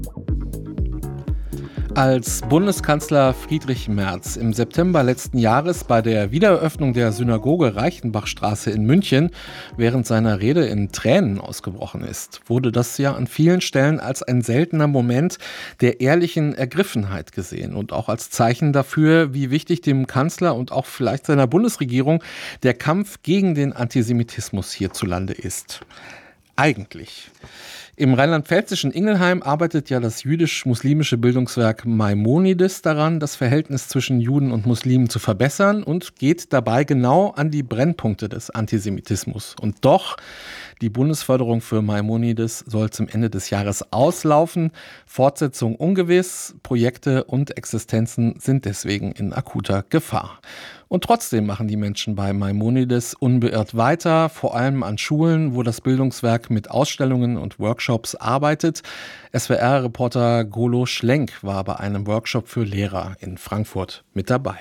Als Bundeskanzler Friedrich Merz im September letzten Jahres bei der Wiedereröffnung der Synagoge Reichenbachstraße in München während seiner Rede in Tränen ausgebrochen ist, wurde das ja an vielen Stellen als ein seltener Moment der ehrlichen Ergriffenheit gesehen und auch als Zeichen dafür, wie wichtig dem Kanzler und auch vielleicht seiner Bundesregierung der Kampf gegen den Antisemitismus hierzulande ist. Eigentlich. Im rheinland-pfälzischen Ingelheim arbeitet ja das jüdisch-muslimische Bildungswerk Maimonides daran, das Verhältnis zwischen Juden und Muslimen zu verbessern und geht dabei genau an die Brennpunkte des Antisemitismus. Und doch, die Bundesförderung für Maimonides soll zum Ende des Jahres auslaufen. Fortsetzung ungewiss, Projekte und Existenzen sind deswegen in akuter Gefahr. Und trotzdem machen die Menschen bei Maimonides unbeirrt weiter, vor allem an Schulen, wo das Bildungswerk mit Ausstellungen und Workshops arbeitet. SWR-Reporter Golo Schlenk war bei einem Workshop für Lehrer in Frankfurt mit dabei.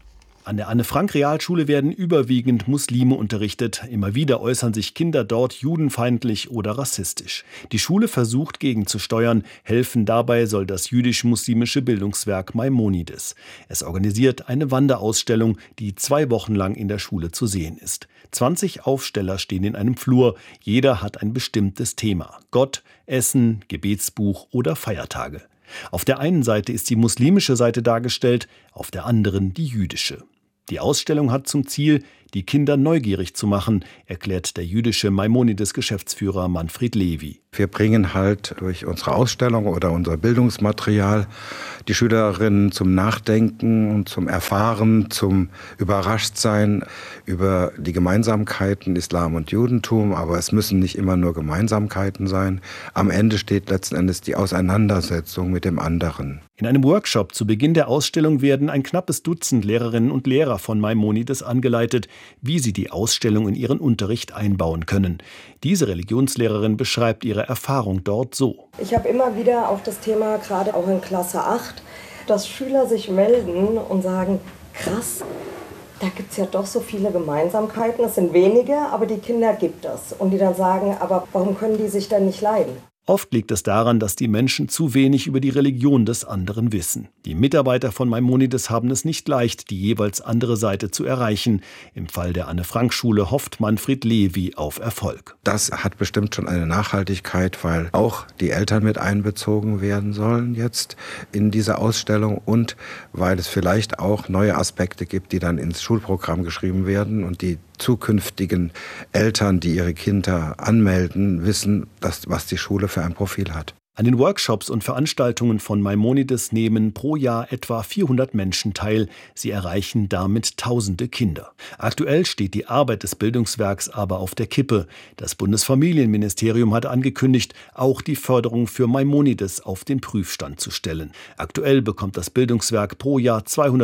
An der Anne-Frank-Realschule werden überwiegend Muslime unterrichtet. Immer wieder äußern sich Kinder dort judenfeindlich oder rassistisch. Die Schule versucht gegenzusteuern. Helfen dabei soll das jüdisch-muslimische Bildungswerk Maimonides. Es organisiert eine Wanderausstellung, die 2 Wochen lang in der Schule zu sehen ist. 20 Aufsteller stehen in einem Flur. Jeder hat ein bestimmtes Thema: Gott, Essen, Gebetsbuch oder Feiertage. Auf der einen Seite ist die muslimische Seite dargestellt, auf der anderen die jüdische. Die Ausstellung hat zum Ziel, die Kinder neugierig zu machen, erklärt der jüdische Maimonides-Geschäftsführer Manfred Levi. Wir bringen halt durch unsere Ausstellung oder unser Bildungsmaterial die Schülerinnen zum Nachdenken und zum Erfahren, zum Überraschtsein über die Gemeinsamkeiten Islam und Judentum. Aber es müssen nicht immer nur Gemeinsamkeiten sein. Am Ende steht letzten Endes die Auseinandersetzung mit dem anderen. In einem Workshop zu Beginn der Ausstellung werden ein knappes Dutzend Lehrerinnen und Lehrer von Maimonides angeleitet, wie sie die Ausstellung in ihren Unterricht einbauen können. Diese Religionslehrerin beschreibt ihre Erfahrung dort so. Ich habe immer wieder auch das Thema, gerade auch in Klasse 8, dass Schüler sich melden und sagen, krass, da gibt es ja doch so viele Gemeinsamkeiten. Es sind wenige, aber die Kinder gibt es. Und die dann sagen, aber warum können die sich dann nicht leiden? Oft liegt es daran, dass die Menschen zu wenig über die Religion des anderen wissen. Die Mitarbeiter von Maimonides haben es nicht leicht, die jeweils andere Seite zu erreichen. Im Fall der Anne-Frank-Schule hofft Manfred Levi auf Erfolg. Das hat bestimmt schon eine Nachhaltigkeit, weil auch die Eltern mit einbezogen werden sollen jetzt in diese Ausstellung und weil es vielleicht auch neue Aspekte gibt, die dann ins Schulprogramm geschrieben werden und die zukünftigen Eltern, die ihre Kinder anmelden, wissen, was die Schule für ein Profil hat. An den Workshops und Veranstaltungen von Maimonides nehmen pro Jahr etwa 400 Menschen teil. Sie erreichen damit tausende Kinder. Aktuell steht die Arbeit des Bildungswerks aber auf der Kippe. Das Bundesfamilienministerium hat angekündigt, auch die Förderung für Maimonides auf den Prüfstand zu stellen. Aktuell bekommt das Bildungswerk pro Jahr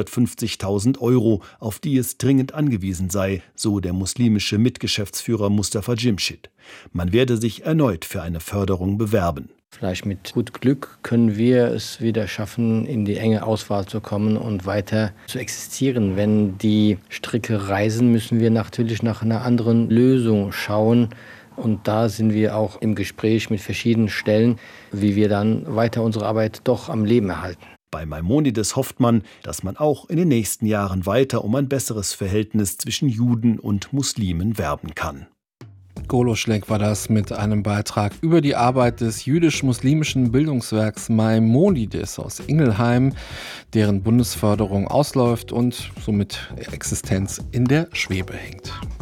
250.000 €, auf die es dringend angewiesen sei, so der muslimische Mitgeschäftsführer Mustafa Cimşit. Man werde sich erneut für eine Förderung bewerben. Vielleicht mit gut Glück können wir es wieder schaffen, in die enge Auswahl zu kommen und weiter zu existieren. Wenn die Stricke reißen, müssen wir natürlich nach einer anderen Lösung schauen. Und da sind wir auch im Gespräch mit verschiedenen Stellen, wie wir dann weiter unsere Arbeit doch am Leben erhalten. Bei Maimonides hofft man, dass man auch in den nächsten Jahren weiter um ein besseres Verhältnis zwischen Juden und Muslimen werben kann. Golo Schlenk war das mit einem Beitrag über die Arbeit des jüdisch-muslimischen Bildungswerks Maimonides aus Ingelheim, deren Bundesförderung ausläuft und somit Existenz in der Schwebe hängt.